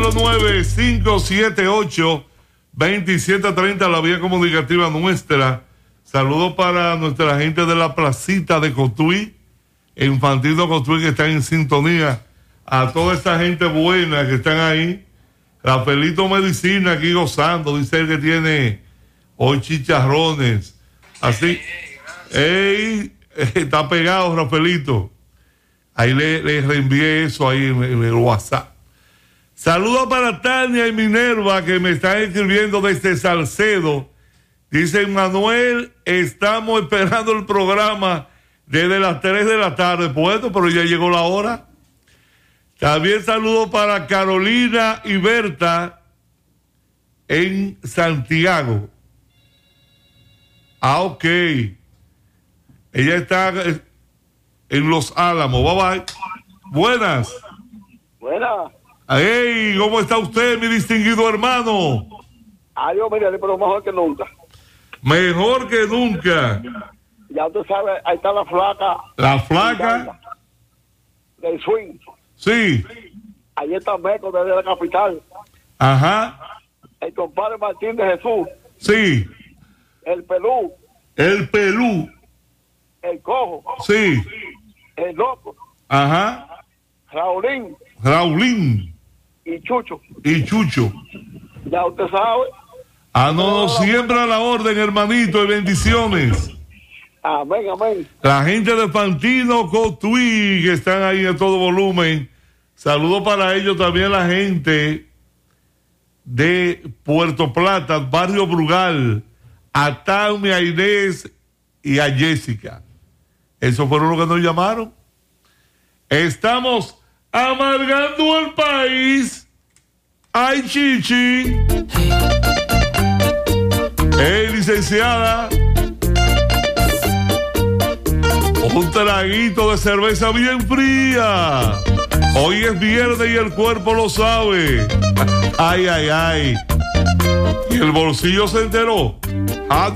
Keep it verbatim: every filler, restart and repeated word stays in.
cero nueve, cinco siete ocho, dos siete tres cero, la vía comunicativa nuestra. Saludos para nuestra gente de la placita de Cotuí, Infantino Cotuí, que están en sintonía. A toda esa gente buena que están ahí. Rafaelito Medicina aquí gozando, dice él que tiene hoy chicharrones. Así, ey, está pegado Rafaelito. Ahí le, le reenvié eso ahí en, en el WhatsApp. Saludos para Tania y Minerva que me están escribiendo desde Salcedo. Dicen, Manuel, estamos esperando el programa desde las tres de la tarde. Puesto, pero ya llegó la hora. También saludos para Carolina y Berta en Santiago. Ah, ok. Ella está en Los Álamos. Bye bye. Buenas. Buenas. Hey, ¿cómo está usted, mi distinguido hermano? Adiós, mire, pero mejor que nunca. Mejor que nunca. Ya usted sabe, ahí está la flaca. La flaca. Del swing. Sí. Ahí está Meco desde la capital. Ajá. El compadre Martín de Jesús. Sí. El Pelú. El Pelú. El Cojo. Sí. El Loco. Ajá. Raulín. Raulín. Y Chucho. Y Chucho. Ya usted sabe. Ah, no, no, siempre a la orden, hermanito, y bendiciones. Amén, amén. La gente de Fantino Cotuí, que están ahí a todo volumen. Saludos para ellos también, la gente de Puerto Plata, Barrio Brugal, a Tami, a Inés y a Jessica. Esos fueron los que nos llamaron. Estamos amargando el país. Ay, Chichi. Hey, licenciada. Un traguito de cerveza bien fría. Hoy es viernes y el cuerpo lo sabe. Ay, ay, ay. Y el bolsillo se enteró. Ah,